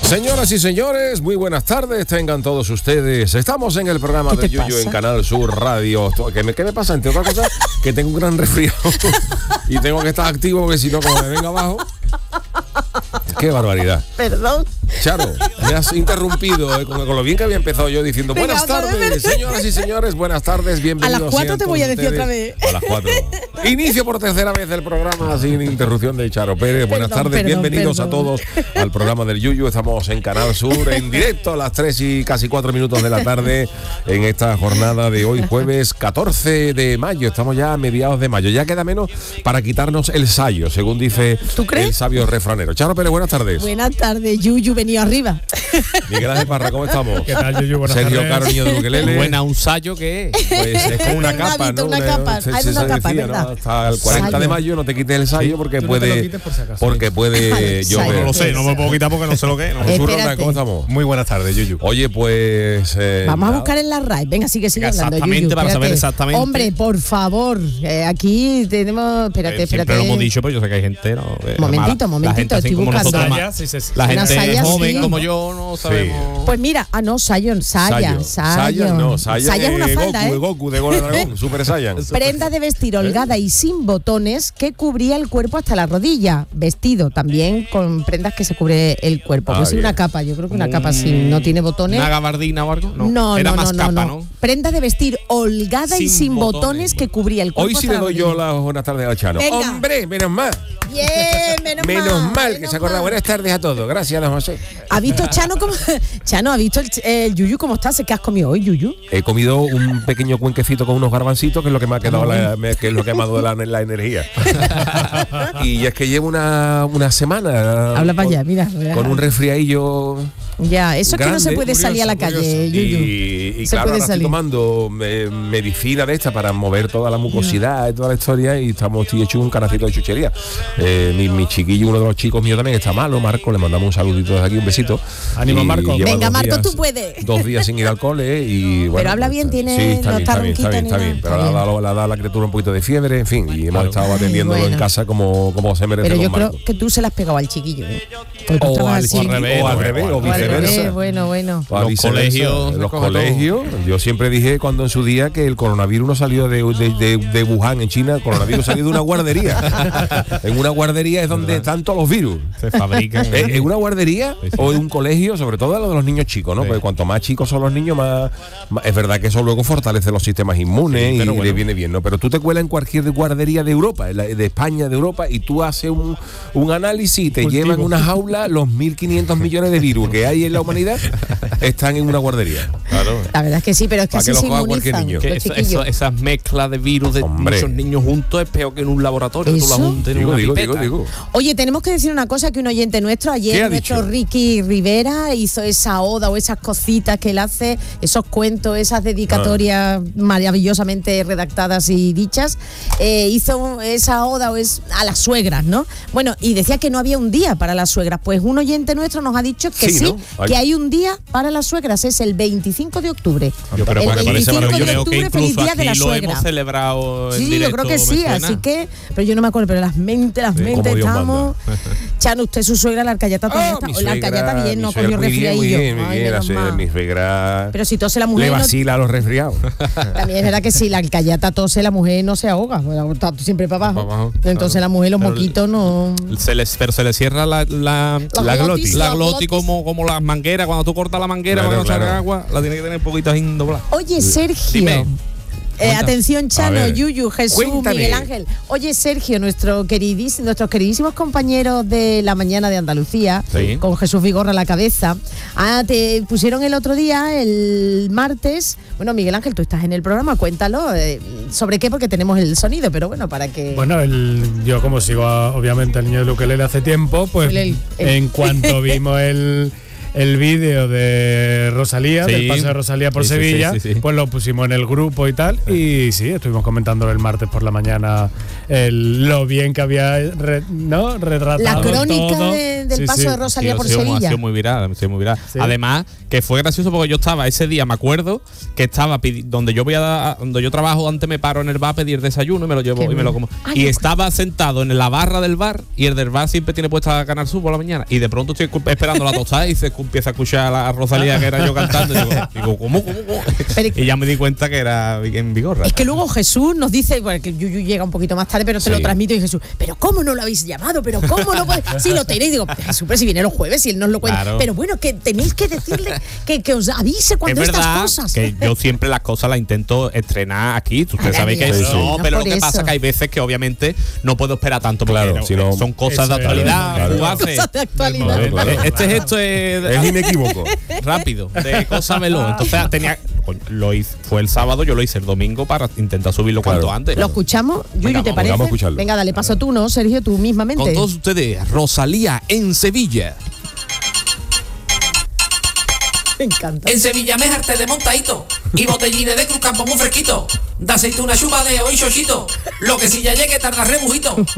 Señoras y señores, muy buenas tardes, tengan todos ustedes. Estamos en el programa de Yuyu en Canal Sur Radio. ¿Qué me pasa? Entre otras cosas, que tengo un gran resfriado y tengo que estar activo porque si no, como me venga abajo. ¡Qué barbaridad! Perdón. Charo, me has interrumpido con lo bien que había empezado yo diciendo buenas tardes, señoras y señores, buenas tardes, bienvenidos. A las 4 te voy a decir otra vez. A las 4. Inicio por tercera vez el programa sin interrupción de Charo Pérez. Buenas tardes, bienvenidos a todos al programa del Yuyu. Estamos en Canal Sur, en directo a las 3 y casi 4 minutos de la tarde en esta jornada de hoy, jueves 14 de mayo. Estamos ya a mediados de mayo. Ya queda menos para quitarnos el sayo, según dice el sabio refranero. Charo Pérez, buenas tardes. Buenas tardes, Yuyu, venido arriba. Miguel Ángel Parra, ¿cómo estamos? ¿Qué tal, Yuyu? Buenas Sergio tardes. Caro, niño de Ukelele. Buena, un sayo que es. Pues es como una capa, ¿no? Una capa. Se Una capa, decía, ¿no? ¿verdad? Hasta el 40 de mayo no te quites el sayo porque Tú no te lo puede, quites por si acaso. porque puede llover. No lo sé, no me puedo quitar porque no sé lo que es. No. Espérate. ¿Cómo estamos? Muy buenas tardes, Yuyu. Oye, pues... Vamos a buscar en la RAI. Venga, sigue hablando, Exactamente, Yuyu, para saber espérate. exactamente. Hombre, por favor, aquí tenemos... Espérate. Siempre lo hemos dicho, pero yo sé que hay gente, ¿no? Momentito, La gente así estoy como buscando. nosotros, Saya, sí, la Una gente saya, joven sí. como yo no sabemos. Pues mira, Saya es una falda, Goku de Gol Dragón, Super Saiyan. Prenda de vestir holgada y sin botones que cubría el cuerpo hasta la rodilla. Vestido también con prendas que se cubre el cuerpo. Pues sí, bien. una capa, yo creo que una capa sin no tiene botones. ¿Una gabardina o algo? No, Era más capa, no. Prenda de vestir holgada y sin botones que cubría el cuerpo. Hoy sí hasta le la doy yo rodilla. las buenas tardes a Chano. Venga. ¡Hombre, menos mal! Bien, Menos mal que se acuerda. Buenas tardes a todos. Gracias, don José. ¿Ha visto Chano cómo? Chano, ¿ha visto el Yuyu cómo está? ¿Qué has comido hoy, Yuyu? He comido un pequeño cuenquecito con unos garbancitos, que es lo que me ha quedado que es lo que me ha dado la energía. Y es que llevo una semana. Habla para allá, mira. Con un resfriadillo. Ya, eso es que no se grande, puede salir a la calle, Yuyu. Y Se claro, puede ahora estoy salir. tomando medicina de esta para mover toda la mucosidad y toda la historia, y estoy hecho un canacito de chuchería. Mi chiquillo, uno de los chicos míos también está malo, Marco, le mandamos un saludito desde aquí, un besito. Ánimo, Y Marco. lleva Venga, 2 Marco, días- tú puedes. 2 días sin ir al cole y bueno. Pero habla bien, pues, tiene- sí, está no bien, está está bien, ronquito está bien, ni está bien. nada, Pero está le ha bien. dado a la criatura un poquito de fiebre, en fin, y hemos estado atendiéndolo bueno. en casa como se merece. Pero yo don creo Marco. que tú se las has pegado al chiquillo, ¿eh? Porque tú O estabas al así. revés, o O al viceversa. revés, bueno. O a Los viceversa. colegios, En los recoge colegios, yo siempre dije cuando en su día que el coronavirus no salió de Wuhan, en China, el coronavirus salió de una guardería. En una guardería es donde están todos los virus. Se fabrican. ¿En una guardería o en un colegio? Sobre todo lo de los niños chicos, ¿no? Sí. Porque cuanto más chicos son los niños, más es verdad que eso luego fortalece los sistemas inmunes, Sí, y pero les bueno. viene bien, ¿no? Pero tú te cuelas en cualquier guardería de Europa, de España, de Europa, y tú haces un análisis y te Cultivo. llevan en una jaula los 1.500 millones de virus que hay en la humanidad, están en una guardería. Claro. La verdad es que sí, pero es que Para que así lo se coja cualquier inmunizan niño. Que los chiquillos. esas mezclas de virus de Hombre. muchos niños juntos es peor que en un laboratorio. Tú ¿Eso? la juntas en una pipeta. Digo. Oye, tenemos que decir una cosa que un oyente nuestro, ¿Qué ayer ha nuestro dicho? Ricky Rivera hizo esa oda o esas cositas que él hace, esos cuentos, esas dedicatorias maravillosamente redactadas y dichas, hizo esa oda a las suegras, ¿no? Bueno, y decía que no había un día para las suegras, pues un oyente nuestro nos ha dicho que Sí, sí, ¿no? que hay un día para las suegras, es el 25 de octubre. Yo creo el que me parece 25 de maravilloso. Creo que octubre, feliz incluso día de la aquí lo suegra. hemos celebrado en Sí, directo, yo creo que me sí, suena. así que, pero yo no me acuerdo, pero las mentes como Dios estamos. Chano, usted su suegra, la alcayata también está. Mi La alcayata suegra, bien, mi no suegra, cogió muy bien, resfriadillo. muy Ay, bien, menos mal. mi suegra Pero si tose la le mujer. vacila a los resfriados. También es verdad que si la alcayata tose, la mujer no se ahoga. Bueno, está siempre para abajo. Para abajo, Entonces claro. la mujer, los Pero moquitos no. Pero se le cierra la glotis. La glotis como las mangueras. Cuando tú cortas la manguera Claro, para que no salga claro. agua, la tiene que tener un poquito así doblada. Oye, Sergio. Dime. Atención, Chano, A ver, Yuyu, Jesús, cuéntame. Miguel Ángel. Oye, Sergio, nuestros queridísimos compañeros de La Mañana de Andalucía, Sí. con Jesús Vigorra a la cabeza, te pusieron el otro día, el martes. Bueno, Miguel Ángel, tú estás en el programa, cuéntalo. ¿Sobre qué? Porque tenemos el sonido, pero bueno, para que... Bueno, yo como sigo obviamente al niño de Ukelele hace tiempo, pues El- en cuanto vimos el el vídeo de Rosalía, Sí. del paso de Rosalía por Sí, sí, Sevilla, sí, sí, sí. pues lo pusimos en el grupo y tal. Y sí, estuvimos comentando el martes por la mañana lo bien que había retratado La crónica todo. del Sí, paso sí. de Rosalía por Ha sido Sevilla. muy viral, ha sido muy viral. Sí. Además, que fue gracioso porque yo estaba ese día, me acuerdo, que estaba donde yo trabajo, antes me paro en el bar a pedir desayuno y me lo llevo Qué y me lo bueno. como. Ah, Y yo- estaba sentado en la barra del bar y el del bar siempre tiene puesta Canal Sur por la mañana. Y de pronto estoy esperando la tostada y se empieza a escuchar a la Rosalía que era yo cantando. Y digo, ¿cómo? Pero- Y ya me di cuenta que era en Vigorra. Es que luego Jesús nos dice, bueno, que Yuyu llega un poquito más tarde, pero te lo Sí. transmito y Jesús, pero ¿cómo no lo habéis llamado? ¿Pero cómo no puede? Si lo tenéis, digo, Jesús, pero si viene los jueves y él nos lo cuenta. Claro. Pero bueno, que tenéis que decirle que os avise cuando Es estas verdad cosas. que yo siempre las cosas las intento estrenar aquí. Ustedes Ahora sabéis que bien, sí. no, no pero lo por que pasa eso. es que hay veces que obviamente no puedo esperar tanto porque Claro, si no- son cosas de Eso es, actualidad, claro. fugaces. Cosas de actualidad. Claro, claro. Este gesto es Es inequívoco. rápido, de cosa veloz. Entonces fue el sábado, yo lo hice el domingo para intentar subirlo Claro. cuanto antes. ¿Lo escuchamos? Yuyu, Venga, ¿te vamos, parece? vamos a escucharlo. Venga, dale paso tú, ¿no, Sergio? Tú mismamente. Con todos ustedes, Rosalía en Sevilla. Me encanta. En Sevilla me harté de montadito y botellines de Cruz Campo muy fresquito. De aceituna chupa de hoy chochito. Lo que si ya llegue tarda rebujito.